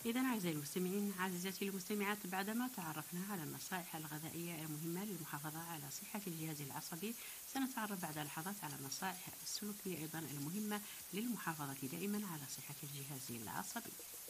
إذا أعزائي المستمعين عزيزاتي المستمعات، بعدما تعرفنا على النصائح الغذائية المهمة للمحافظة على صحة الجهاز العصبي، سنتعرف بعد لحظات على النصائح السلوكية أيضا المهمة للمحافظة دائما على صحة الجهاز العصبي.